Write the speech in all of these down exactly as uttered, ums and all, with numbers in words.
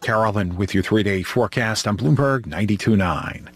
Carolyn with your three-day forecast on Bloomberg ninety-two point nine.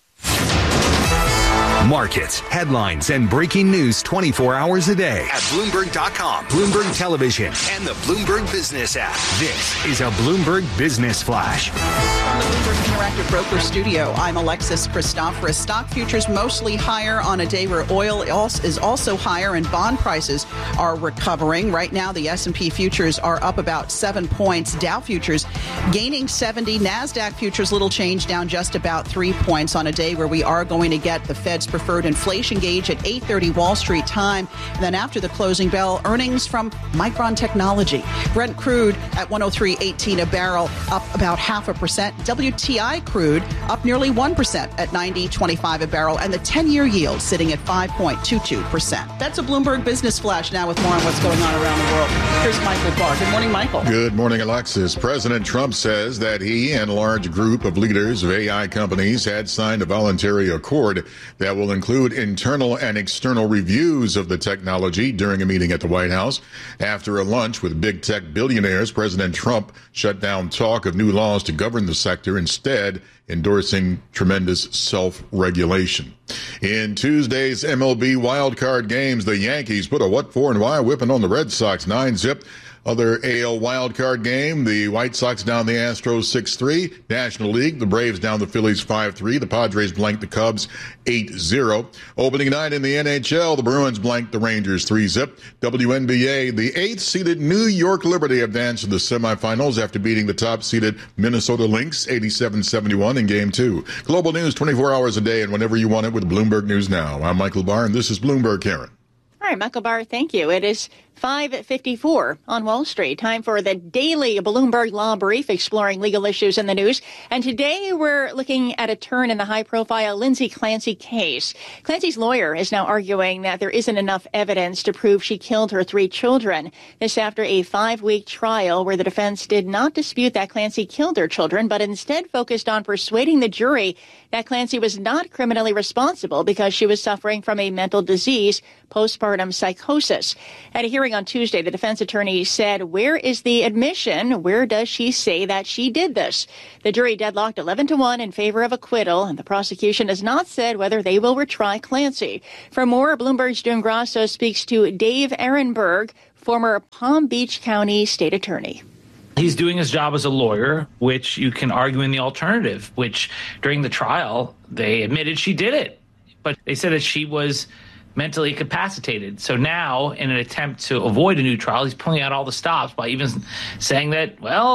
Markets, headlines, and breaking news twenty-four hours a day at Bloomberg dot com, Bloomberg Television, and the Bloomberg Business app. This is a Bloomberg Business Flash. From the Bloomberg Interactive Broker Studio, I'm Alexis Christoforous. Stock futures mostly higher on a day where oil is also higher and bond prices are recovering. Right now, the S and P futures are up about seven points. Dow futures gaining seventy. NASDAQ futures little change, down just about three points on a day where we are going to get the Fed's preferred inflation gauge at eight thirty Wall Street time. And then after the closing bell, earnings from Micron Technology. Brent crude at one oh three eighteen a barrel, up about half a percent. W T I crude up nearly one percent at ninety twenty-five a barrel. And the ten-year yield sitting at five point two two percent. That's a Bloomberg Business Flash now with more on what's going on around the world. Here's Michael Barr. Good morning, Michael. Good morning, Alexis. President Trump says that he and a large group of leaders of A I companies had signed a voluntary accord that will include internal and external reviews of the technology during a meeting at the White House. After a lunch with big tech billionaires, President Trump shut down talk of new laws to govern the sector, instead endorsing tremendous self-regulation. In Tuesday's M L B wildcard games, the Yankees put a what for and why whipping on the Red Sox, nine zip. Other A L wildcard game, the White Sox down the Astros six three. National League, the Braves down the Phillies five three. The Padres blanked the Cubs eight zero. Opening night in the N H L, the Bruins blanked the Rangers three zip. W N B A, the eighth-seeded New York Liberty advanced to the semifinals after beating the top-seeded Minnesota Lynx eighty-seven seventy-one in Game two. Global news twenty-four hours a day and whenever you want it with Bloomberg News Now. I'm Michael Barr, and this is Bloomberg Karen. All right, Michael Barr, thank you. It is five fifty-four on Wall Street. Time for the daily Bloomberg Law Brief, exploring legal issues in the news. And today we're looking at a turn in the high-profile Lindsay Clancy case. Clancy's lawyer is now arguing that there isn't enough evidence to prove she killed her three children. This after a five-week trial where the defense did not dispute that Clancy killed her children, but instead focused on persuading the jury that Clancy was not criminally responsible because she was suffering from a mental disease, postpartum psychosis. At a hearing on Tuesday, the defense attorney said, "Where is the admission? Where does she say that she did this?" The jury deadlocked eleven to one in favor of acquittal, and the prosecution has not said whether they will retry Clancy. For more, Bloomberg's June Grasso speaks to Dave Ehrenberg, former Palm Beach County state attorney. He's doing his job as a lawyer, which you can argue in the alternative, which during the trial, they admitted she did it. But they said that she was mentally incapacitated. So now, in an attempt to avoid a new trial, he's pulling out all the stops by even saying that, well,